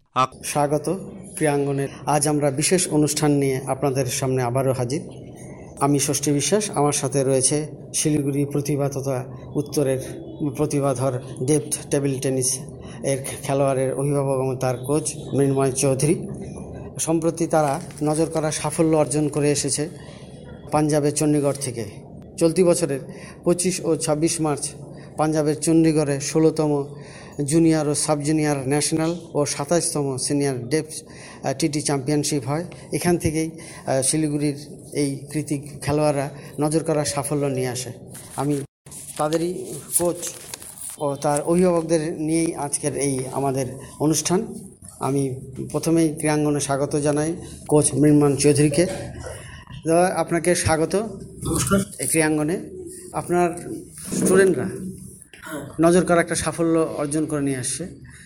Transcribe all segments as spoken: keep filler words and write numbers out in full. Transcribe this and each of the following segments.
স্বাগত ক্রীড়াঙ্গনের। আজ আমরা বিশেষ অনুষ্ঠান নিয়ে আপনাদের সামনে আবারও হাজির। আমি ষষ্ঠী বিশ্বাস, আমার সাথে রয়েছে শিলিগুড়ি প্রতিভা তথা উত্তরের প্রতিভাধর ডেপ্থ টেবিল টেনিস এর খেলোয়াড়ের অভিভাবক এবং তার কোচ মৃন্ময় চৌধুরী। সম্প্রতি তারা নজর করা সাফল্য অর্জন করে এসেছে পাঞ্জাবের চণ্ডীগড় থেকে। চলতি বছরের পঁচিশ ও ছাব্বিশ মার্চ পাঞ্জাবের চণ্ডীগড়ে ষোলোতম জুনিয়র ও সাব জুনিয়র ন্যাশনাল ও সাতাশতম সিনিয়র ডেপথ টিটি চ্যাম্পিয়নশিপ হয়। এখান থেকেই শিলিগুড়ির এই কৃতি খেলোয়াড়রা নজর করা সাফল্য নিয়ে আসে। আমি তাদেরই কোচ ও তার অভিভাবকদের নিয়েই আজকের এই আমাদের অনুষ্ঠান। আমি প্রথমেই ক্রীড়াঙ্গনে স্বাগত জানাই কোচ মৃন্ময় চৌধুরীকে। আপনাকে স্বাগত এই ক্রীড়াঙ্গনে। আপনার স্টুডেন্টরা নজর করা একটা সাফল্য অর্জন করে নিয়ে আসছে,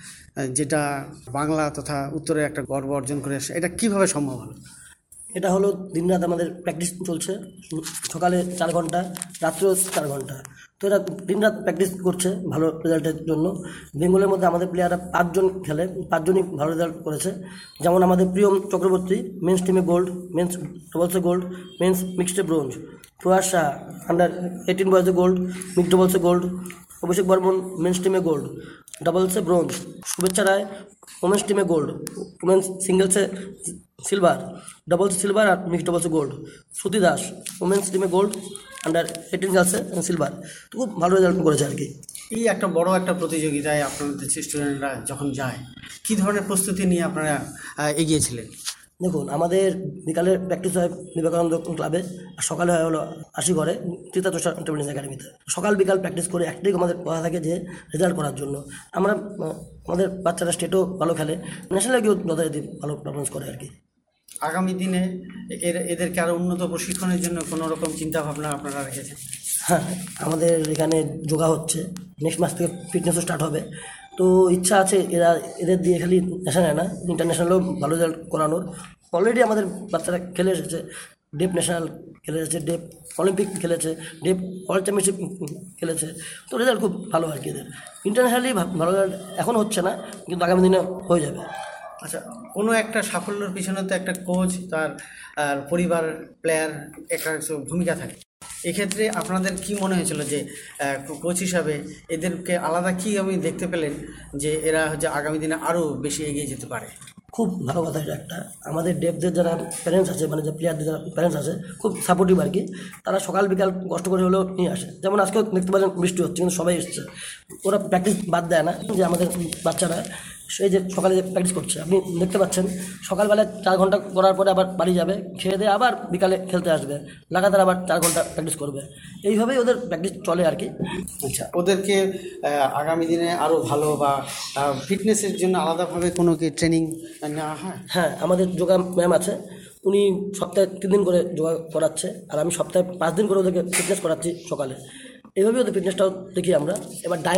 যেটা বাংলা তথা উত্তরে একটা গর্ব অর্জন করে আসছে। এটা কিভাবে সম্ভব হলো? এটা হলো দিনরাত আমাদের প্র্যাকটিস চলছে, সকালে চার ঘন্টা, রাত্রেও চার ঘন্টা। তো এরা দিনরাত প্র্যাকটিস করছে ভালো রেজাল্টের জন্য। বেঙ্গলের মধ্যে আমাদের প্লেয়াররা পাঁচজন খেলে, পাঁচজনই ভালো রেজাল্ট করেছে। যেমন আমাদের প্রিয়ম চক্রবর্তী মেন্স টিমে gold, men's ডবলসে gold, men's মিক্সডে bronze. প্রয়াস শাহ আন্ডার এইটিন বয়সে গোল্ড, মিক্সড ডবলসে গোল্ড। অভিষেক বর্মন মেন্স টিমে গোল্ড, ডাবলসে ব্রোঞ্জ। শুভেচ্ছা রায় ওমেন্স টিমে গোল্ড, ওমেন্স সিঙ্গেলসে সিলভার, ডাবলসে সিলভার আর মিক্সড ডবলসে গোল্ড। শ্রুতি দাস ওমেন্স টিমে গোল্ড, আন্ডার এইটিন গার্লসে সিলভার। তো খুব ভালো রেজাল্ট করেছে আর কি। এই একটা বড় একটা প্রতিযোগিতায় আপনাদের স্টুডেন্টরা যখন যায়, কী ধরনের প্রস্তুতি নিয়ে আপনারা এগিয়েছিলেন? দেখুন, আমাদের বিকালে প্র্যাকটিস হয় বিবেকানন্দ ক্লাবে, আর সকালে হয় হলো আশি ঘরে তৃতীয় তোষা টেবিল টেনিস একাডেমিতে। সকাল বিকাল প্র্যাকটিস করে একটাই আমাদের কথা থাকে যে রেজাল্ট করার জন্য। আমরা আমাদের বাচ্চারা স্টেটও ভালো খেলে, ন্যাশনালে গিয়েও যথারীতি ভালো পারফরমেন্স করে আর কি। আগামী দিনে এর এদেরকে আরও উন্নত প্রশিক্ষণের জন্য কোনো রকম চিন্তাভাবনা আপনারা রেখেছেন? হ্যাঁ, আমাদের এখানে যোগা হচ্ছে, নেক্সট মাস থেকে ফিটনেসও স্টার্ট হবে। তো ইচ্ছা আছে এরা এদের দিয়ে খালি ন্যাশনাল না, ইন্টারন্যাশনালও ভালো রেজাল্ট করানোর। অলরেডি আমাদের বাচ্চারা খেলে এসেছে, ডেপ ন্যাশনাল খেলে এসেছে, ডেপ অলিম্পিক খেলেছে, ডেপ ওয়ার্ল্ড চ্যাম্পিয়নশিপ খেলেছে। তো রেজাল্ট খুব ভালো আর কি এদের। ইন্টারন্যাশনালি ভালো রেজাল্ট এখন হচ্ছে না, কিন্তু আগামী দিনে হয়ে যাবে। আচ্ছা, কোনো একটা সাফল্যের পিছনে তো একটা কোচ, তার পরিবার, প্লেয়ার একটা ভূমিকা থাকে। এক্ষেত্রে আপনাদের কি মনে হয়েছিল যে কোচ হিসাবে এদেরকে আলাদা কি আমি দেখতে পেলেন যে এরা হচ্ছে আগামী দিনে আরও বেশি এগিয়ে যেতে পারে? খুব ভালো কথা এটা একটা। আমাদের ডেপদের যারা প্যারেন্টস আছে, মানে যে প্লেয়ারদের যারা প্যারেন্টস আছে, খুব সাপোর্টিভ আর কি। তারা সকাল বিকাল কষ্ট করে হলেও নিয়ে আসে। যেমন আজকেও দেখতে পাচ্ছেন বৃষ্টি হচ্ছে, কিন্তু সবাই এসছে। ওরা প্র্যাকটিস বাদ দেয় না, যে আমাদের বাচ্চারা সেই যে সকালে যে প্র্যাকটিস করছে, আপনি দেখতে পাচ্ছেন সকালবেলায় চার ঘন্টা করার পরে আবার বাড়ি যাবে, খেয়ে দিয়ে আবার বিকালে খেলতে আসবে, লাগাতার আবার চার ঘন্টা প্র্যাকটিস করবে। এইভাবেই ওদের প্র্যাকটিস চলে আর কি। আচ্ছা, ওদেরকে আগামী দিনে আরও ভালো বা ফিটনেসের জন্য আলাদাভাবে কোনো কি ট্রেনিং নেওয়া হয়? হ্যাঁ, আমাদের যোগা ম্যাম আছে, উনি সপ্তাহে তিন দিন করে যোগা করাচ্ছে, আর আমি সপ্তাহে পাঁচ দিন করে ওদেরকে ফিটনেস করাচ্ছি সকালে। এইভাবেই ওদের ফিটনেসটাও দেখি আমরা। এবার